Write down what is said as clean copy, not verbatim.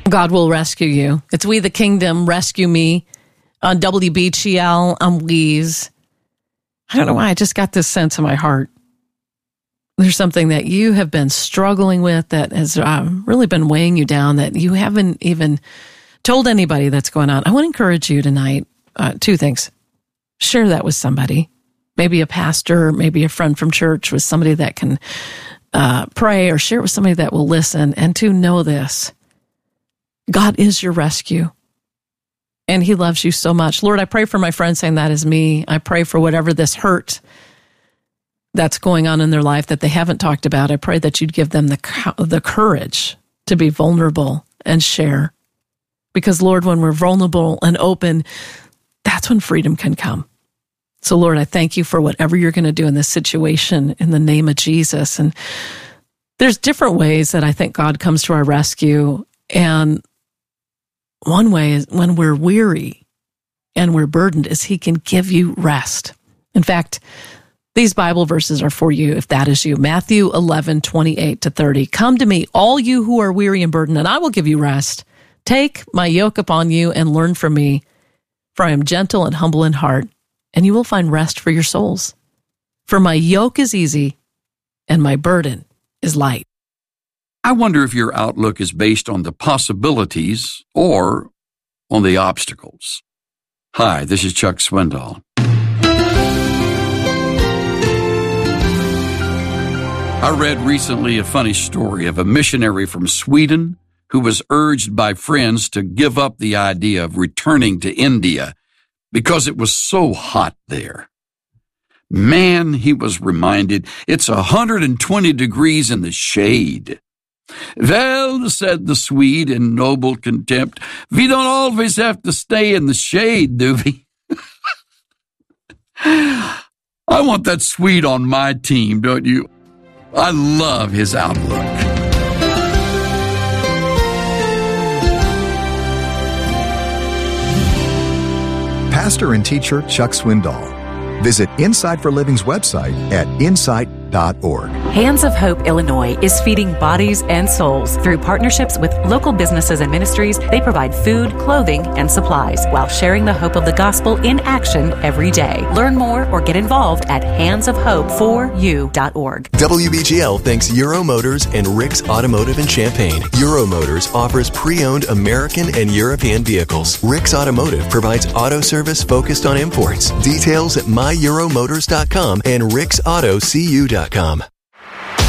God will rescue you. It's We the Kingdom, Rescue Me on WBGL. I'm Weeze. I don't know why, I just got this sense in my heart. There's something that you have been struggling with that has really been weighing you down, that you haven't even told anybody that's going on. I want to encourage you tonight, two things. Share that with somebody, maybe a pastor, maybe a friend from church, with somebody that can pray, or share it with somebody that will listen. And to know this, God is your rescue. And he loves you so much. Lord, I pray for my friend saying that is me. I pray for whatever this hurt that's going on in their life that they haven't talked about. I pray that you'd give them the courage to be vulnerable and share. Because, Lord, when we're vulnerable and open, that's when freedom can come. So, Lord, I thank you for whatever you're going to do in this situation in the name of Jesus. And there's different ways that I think God comes to our rescue. And one way is when we're weary and we're burdened, is he can give you rest. In fact, these Bible verses are for you if that is you. Matthew 11:28-30. Come to me, all you who are weary and burdened, and I will give you rest. Take my yoke upon you and learn from me, for I am gentle and humble in heart, and you will find rest for your souls. For my yoke is easy and my burden is light. I wonder if your outlook is based on the possibilities or on the obstacles. Hi, this is Chuck Swindoll. I read recently a funny story of a missionary from Sweden who was urged by friends to give up the idea of returning to India because it was so hot there. Man, he was reminded, it's 120 degrees in the shade. Well, said the Swede in noble contempt, we don't always have to stay in the shade, do we? I want that Swede on my team, don't you? I love his outlook. Pastor and teacher Chuck Swindoll. Visit Insight for Living's website at insight.org. Hands of Hope Illinois is feeding bodies and souls. Through partnerships with local businesses and ministries, they provide food, clothing, and supplies while sharing the hope of the gospel in action every day. Learn more or get involved at handsofhope4u.org. WBGL thanks Euro Motors and Rick's Automotive in Champaign. Euro Motors offers pre-owned American and European vehicles. Rick's Automotive provides auto service focused on imports. Details at myyuromotors.com and ricksautocu.com.